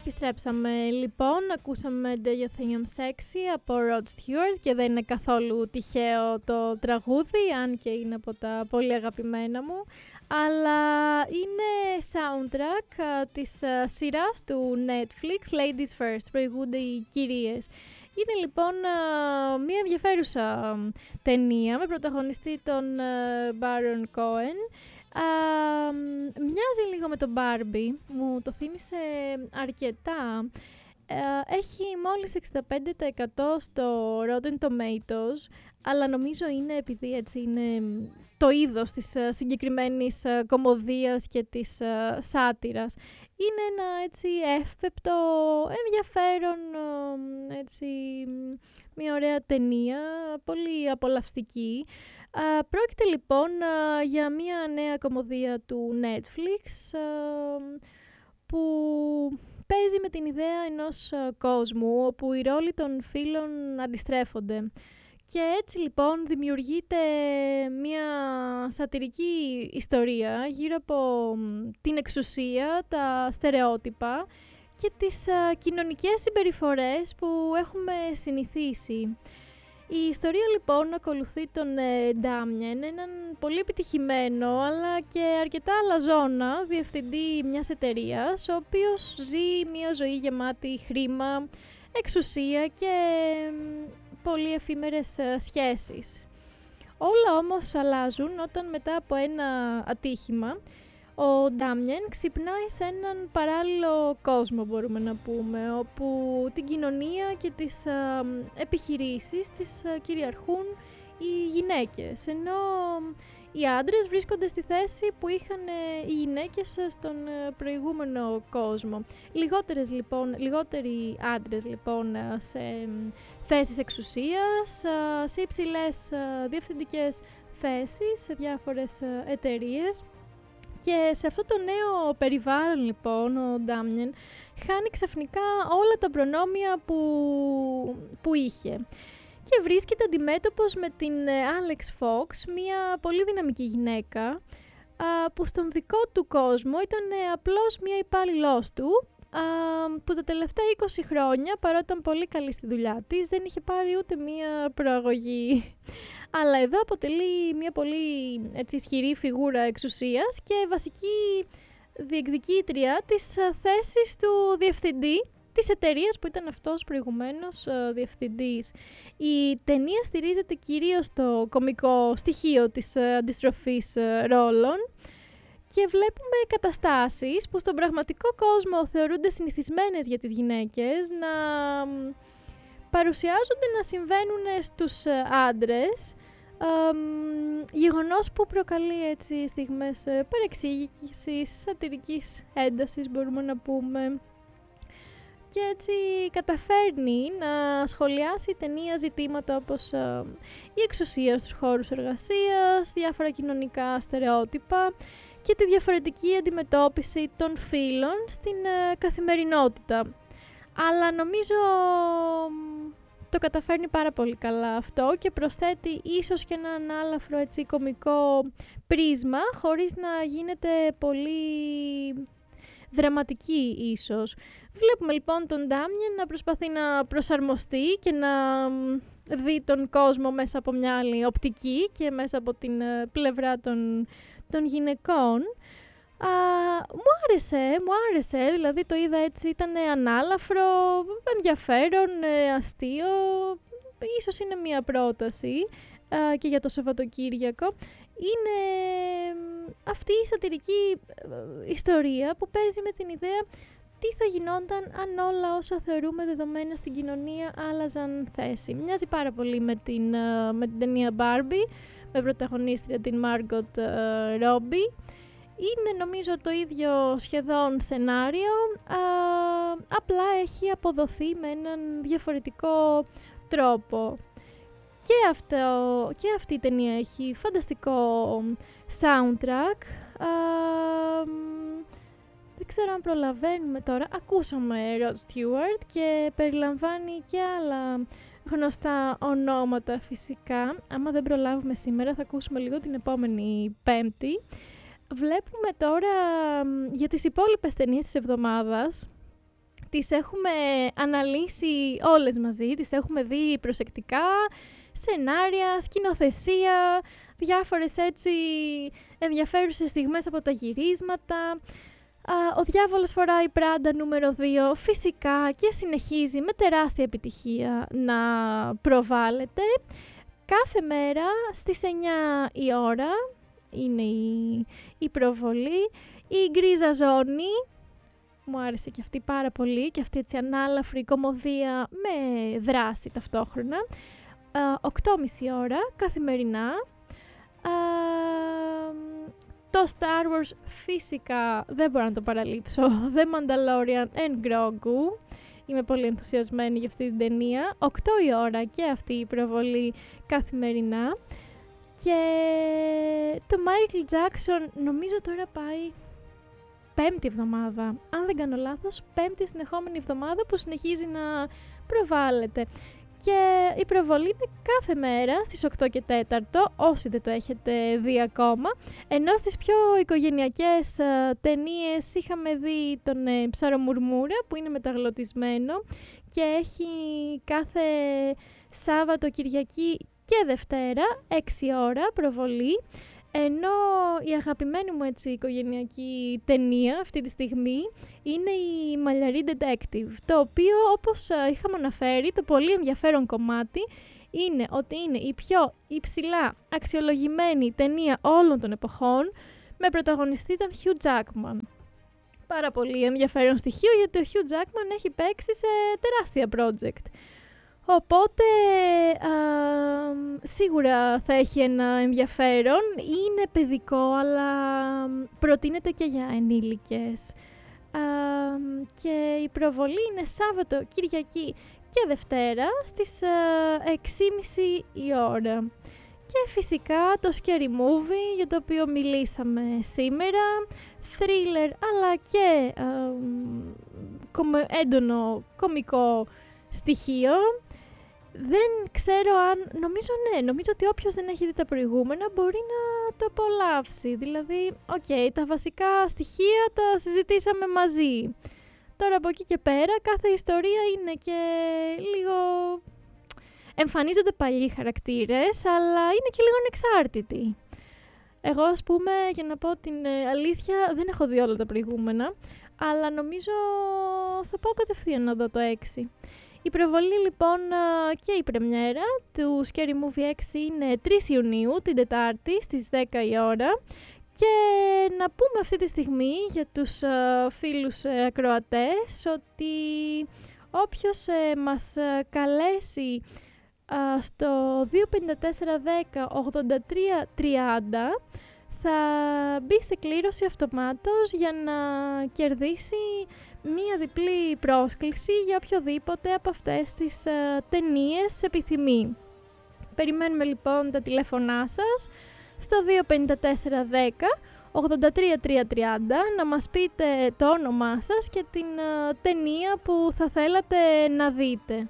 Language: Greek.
Επιστρέψαμε λοιπόν, ακούσαμε Do You Think I'm Sexy από Rod Stewart και δεν είναι καθόλου τυχαίο το τραγούδι, αν και είναι από τα πολύ αγαπημένα μου, αλλά είναι soundtrack της σειράς του Netflix Ladies First, προηγούνται οι κυρίες. Είναι λοιπόν μια ενδιαφέρουσα ταινία με πρωταγωνιστή τον Baron Cohen. Μοιάζει λίγο με τον Barbie, μου το θύμισε αρκετά. Έχει μόλις 65% στο Rotten Tomatoes, αλλά νομίζω είναι επειδή έτσι είναι το είδος της συγκεκριμένης κωμωδίας και της σάτυρας. Είναι ένα έτσι εύπεπτο, ενδιαφέρον, έτσι, μια ωραία ταινία, πολύ απολαυστική. Πρόκειται λοιπόν για μια νέα κωμωδία του Netflix που παίζει με την ιδέα ενός κόσμου όπου οι ρόλοι των φίλων αντιστρέφονται. Και έτσι λοιπόν δημιουργείται μια σατυρική ιστορία γύρω από την εξουσία, τα στερεότυπα και τις κοινωνικές συμπεριφορές που έχουμε συνηθίσει. Η ιστορία λοιπόν ακολουθεί τον Ντάμιεν, έναν πολύ επιτυχημένο αλλά και αρκετά αλαζόνα διευθυντή μιας εταιρείας, ο οποίος ζει μια ζωή γεμάτη χρήμα, εξουσία και πολύ εφήμερες σχέσεις. Όλα όμως αλλάζουν όταν μετά από ένα ατύχημα ο Ντάμιεν ξυπνάει σε έναν παράλληλο κόσμο, μπορούμε να πούμε, όπου την κοινωνία και τις επιχειρήσεις τις κυριαρχούν οι γυναίκες, ενώ οι άντρες βρίσκονται στη θέση που είχαν οι γυναίκες στον προηγούμενο κόσμο. Λιγότεροι άντρες λοιπόν σε θέσεις εξουσίας, σε υψηλές διευθυντικές θέσεις, σε διάφορες εταιρείες. Και σε αυτό το νέο περιβάλλον λοιπόν ο Ντάμιεν χάνει ξαφνικά όλα τα προνόμια που είχε. Και βρίσκεται αντιμέτωπος με την Alex Fox, μια πολύ δυναμική γυναίκα που στον δικό του κόσμο ήταν απλώς μια υπάλληλός του, που τα τελευταία 20 χρόνια, παρότι ήταν πολύ καλή στη δουλειά της, δεν είχε πάρει ούτε μια προαγωγή. Αλλά εδώ αποτελεί μια πολύ έτσι, ισχυρή φιγούρα εξουσίας και βασική διεκδικήτρια της θέσης του διευθυντή της εταιρείας που ήταν αυτός προηγουμένως διευθυντής. Η ταινία στηρίζεται κυρίως στο κωμικό στοιχείο της αντιστροφής ρόλων και βλέπουμε καταστάσεις που στον πραγματικό κόσμο θεωρούνται συνηθισμένες για τις γυναίκες να παρουσιάζονται να συμβαίνουν στους άντρες, γεγονός που προκαλεί έτσι στιγμές παρεξήγησης, σατυρικής έντασης μπορούμε να πούμε. Και έτσι καταφέρνει να σχολιάσει η ταινία ζητήματα όπως η εξουσία στους χώρους εργασίας, διάφορα κοινωνικά στερεότυπα και τη διαφορετική αντιμετώπιση των φύλων στην καθημερινότητα. Αλλά νομίζω το καταφέρνει πάρα πολύ καλά αυτό και προσθέτει ίσως και έναν άλαφρο έτσι κωμικό πρίσμα χωρίς να γίνεται πολύ δραματική ίσως. Βλέπουμε λοιπόν τον Ντάμιεν να προσπαθεί να προσαρμοστεί και να δει τον κόσμο μέσα από μια άλλη οπτική και μέσα από την πλευρά των γυναικών. Μου άρεσε, δηλαδή το είδα έτσι, ήταν ανάλαφρο, ενδιαφέρον, αστείο, ίσως είναι μια πρόταση και για το Σαββατοκύριακο. Είναι αυτή η σατυρική ιστορία που παίζει με την ιδέα τι θα γινόταν αν όλα όσα θεωρούμε δεδομένα στην κοινωνία άλλαζαν θέση. Μοιάζει πάρα πολύ με την ταινία Barbie, με πρωταγωνίστρια την Margot Robbie. Είναι νομίζω το ίδιο σχεδόν σενάριο, απλά έχει αποδοθεί με έναν διαφορετικό τρόπο. Και αυτή η ταινία έχει φανταστικό soundtrack. Δεν ξέρω αν προλαβαίνουμε τώρα. Ακούσαμε Rod Stewart και περιλαμβάνει και άλλα γνωστά ονόματα φυσικά. Άμα δεν προλάβουμε σήμερα θα ακούσουμε λίγο την επόμενη Πέμπτη. Βλέπουμε τώρα για τις υπόλοιπες ταινίες της εβδομάδας Τις έχουμε αναλύσει όλες μαζί, τις έχουμε δει προσεκτικά, σενάρια, σκηνοθεσία, διάφορες έτσι ενδιαφέρουσες στιγμές από τα γυρίσματα. Ο Διάβολος φοράει Πράντα νούμερο 2 φυσικά και συνεχίζει με τεράστια επιτυχία να προβάλλεται. Κάθε μέρα στις 9 η ώρα είναι η προβολή. Η Γκρίζα Ζώνη, μου άρεσε και αυτή πάρα πολύ, και αυτή έτσι ανάλαφρη κωμωδία με δράση ταυτόχρονα. 8.30 ώρα καθημερινά. Το Star Wars φυσικά δεν μπορώ να το παραλείψω. The Mandalorian and Grogu. Είμαι πολύ ενθουσιασμένη για αυτή την ταινία. 8 η ώρα και αυτή η προβολή καθημερινά. Και το Michael Jackson νομίζω τώρα πάει 5η εβδομάδα. Αν δεν κάνω λάθος, 5η συνεχόμενη εβδομάδα που συνεχίζει να προβάλλεται. Και η προβολή είναι κάθε μέρα στις 8 και 4, όσοι δεν το έχετε δει ακόμα. Ενώ στις πιο οικογενειακές ταινίες είχαμε δει τον Ψαρομουρμούρα, που είναι μεταγλωτισμένο και έχει κάθε Σάββατο, Κυριακή και Δευτέρα 6 ώρα προβολή. Ενώ η αγαπημένη μου έτσι οικογενειακή ταινία αυτή τη στιγμή είναι η Μαλλιαρή Detective, το οποίο, όπως είχαμε αναφέρει, το πολύ ενδιαφέρον κομμάτι είναι ότι είναι η πιο υψηλά αξιολογημένη ταινία όλων των εποχών, με πρωταγωνιστή τον Hugh Jackman. Πάρα πολύ ενδιαφέρον στοιχείο, γιατί ο Hugh Jackman έχει παίξει σε τεράστια project. Οπότε σίγουρα θα έχει ένα ενδιαφέρον. Είναι παιδικό, αλλά προτείνεται και για ενήλικες. Και η προβολή είναι Σάββατο, Κυριακή και Δευτέρα στις 6.30 η ώρα. Και φυσικά το Scary Movie, για το οποίο μιλήσαμε σήμερα. Thriller, αλλά και έντονο κωμικό στοιχείο. Δεν ξέρω αν... Νομίζω ότι όποιος δεν έχει δει τα προηγούμενα μπορεί να το απολαύσει. Δηλαδή, τα βασικά στοιχεία τα συζητήσαμε μαζί. Τώρα από εκεί και πέρα κάθε ιστορία είναι και λίγο... Εμφανίζονται παλιοί χαρακτήρες, αλλά είναι και λίγο ανεξάρτητοι. Εγώ, ας πούμε, για να πω την αλήθεια, δεν έχω δει όλα τα προηγούμενα, αλλά νομίζω θα πάω κατευθείαν να δω το 6. Η προβολή λοιπόν και η πρεμιέρα του Scary Movie 6 είναι 3 Ιουνίου, την Τετάρτη, στις 10 η ώρα. Και να πούμε αυτή τη στιγμή για τους φίλους ακροατές ότι όποιος μας καλέσει στο 25410 8330 θα μπει σε κλήρωση αυτομάτως για να κερδίσει μία διπλή πρόσκληση για οποιοδήποτε από αυτές τις ταινίες επιθυμεί. Περιμένουμε λοιπόν τα τηλέφωνά σας στο 25410 8330 να μας πείτε το όνομά σας και την ταινία που θα θέλατε να δείτε.